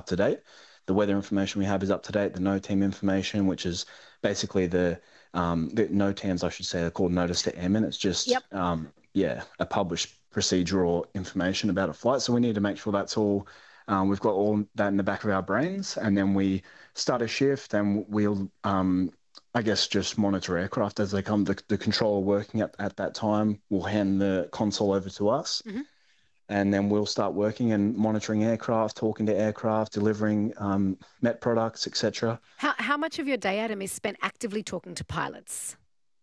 to date. The weather information we have is up to date. The NOTAM information, which is basically the NOTAMs, I should say, are called Notice to Airmen. It's just, Yep. a published procedural information about a flight. So we need to make sure that's all, we've got all that in the back of our brains. And then we start a shift and we'll, I guess, just monitor aircraft as they come. The controller working at that time will hand the console over to us. Mm-hmm. And then we'll start working and monitoring aircraft, talking to aircraft, delivering MET products, etc. How much of your day, Adam, is spent actively talking to pilots?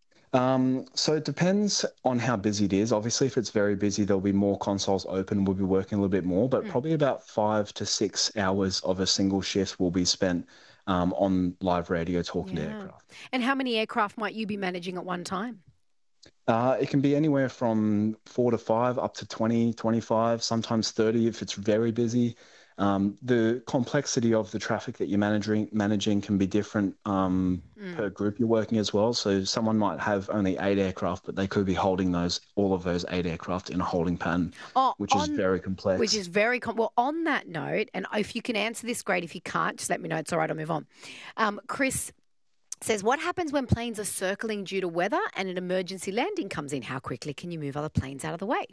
So it depends on how busy it is. Obviously, if it's very busy, there'll be more consoles open. We'll be working a little bit more, but probably about 5 to 6 hours of a single shift will be spent on live radio talking to aircraft. And how many aircraft might you be managing at one time? It can be anywhere from 4 to 5 up to 20, 25, sometimes 30 if it's very busy. The complexity of the traffic that you're managing can be different per group you're working as well. So someone might have only 8 aircraft, but they could be holding all of those 8 aircraft in a holding pattern, which is very complex. Which is very well, on that note, and if you can answer this, great. If you can't, just let me know. It's all right, I'll move on. Chris says, what happens when planes are circling due to weather and an emergency landing comes in? How quickly can you move other planes out of the way?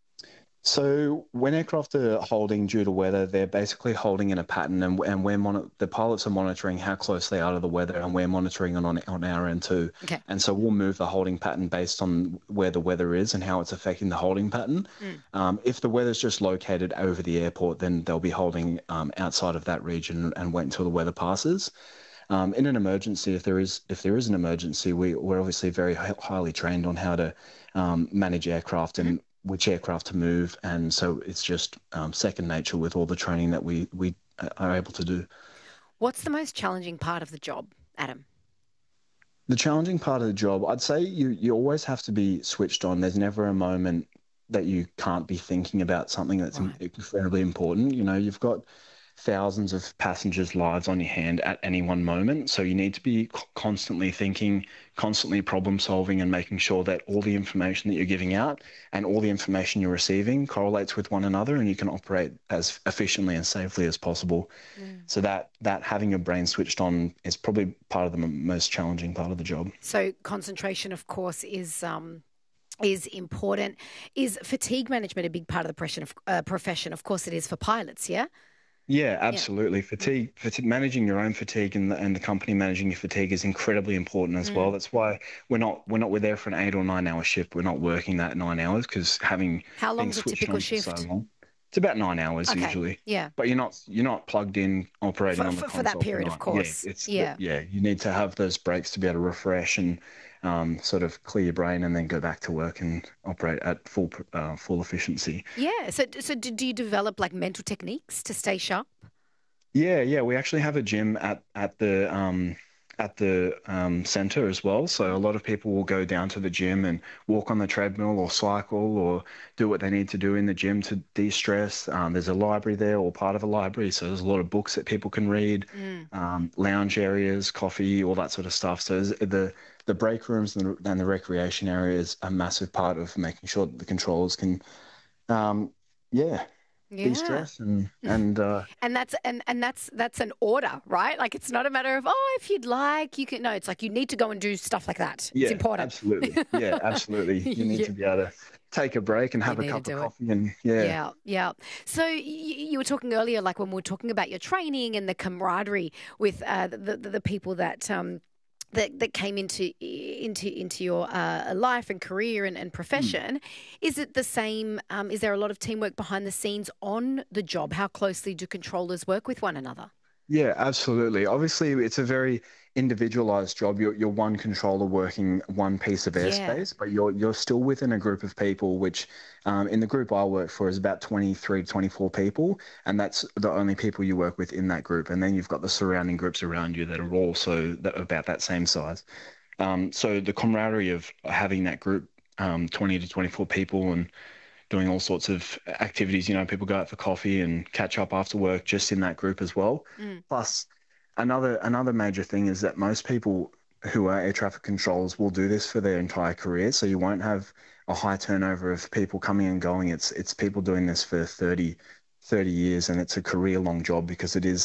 So when aircraft are holding due to weather, they're basically holding in a pattern, and the pilots are monitoring how close they are to the weather, and we're monitoring it on our end too. Okay. And so we'll move the holding pattern based on where the weather is and how it's affecting the holding pattern. If the weather's just located over the airport, then they'll be holding outside of that region and wait until the weather passes. In an emergency, if there is an emergency, we're obviously very highly trained on how to manage aircraft and which aircraft to move, and so it's just second nature with all the training that we are able to do. What's the most challenging part of the job, Adam? The challenging part of the job, I'd say you always have to be switched on. There's never a moment that you can't be thinking about something that's incredibly important. You know, you've got thousands of passengers' lives on your hand at any one moment. So you need to be constantly thinking, constantly problem solving, and making sure that all the information that you're giving out and all the information you're receiving correlates with one another, and you can operate as efficiently and safely as possible. So that having your brain switched on is probably part of the most challenging part of the job. So concentration, of course, is important. Is fatigue management a big part of the profession? Of course it is for pilots, yeah? Yeah, absolutely. Fatigue, managing your own fatigue and the company managing your fatigue is incredibly important as well. That's why we're there for an 8 or 9 hour shift. We're not working that 9 hours because how long is a typical shift? So long, it's about 9 hours usually. Yeah, but you're not plugged in operating on the console for that period, of course. You need to have those breaks to be able to refresh and sort of clear your brain and then go back to work and operate at full efficiency. Yeah. So do you develop like mental techniques to stay sharp? Yeah. We actually have a gym at the centre as well. So a lot of people will go down to the gym and walk on the treadmill or cycle or do what they need to do in the gym to de-stress. There's a library there or part of a library. So there's a lot of books that people can read, lounge areas, coffee, all that sort of stuff. So the break rooms and the recreation area is a massive part of making sure that the controllers can, de-stress and that's an order, right? Like it's not a matter of if you'd like you can. No, it's like you need to go and do stuff like that. It's important. Absolutely. Yeah, absolutely. You need to be able to take a break and have a cup of coffee and yeah. So you were talking earlier, like when we were talking about your training and the camaraderie with the people that came into your life and career and profession. Is it the same? Is there a lot of teamwork behind the scenes on the job? How closely do controllers work with one another? Yeah, absolutely. Obviously, it's a very individualized job. You're one controller working one piece of airspace, but you're still within a group of people, which in the group I work for is about 23 to 24 people, and that's the only people you work with in that group. And then you've got the surrounding groups around you that are also about that same size. So the camaraderie of having that group, 20 to 24 people, and doing all sorts of activities. You know, people go out for coffee and catch up after work just in that group as well. Plus, another major thing is that most people who are air traffic controllers will do this for their entire career. So you won't have a high turnover of people coming and going. It's people doing this for 30 years, and it's a career-long job because it is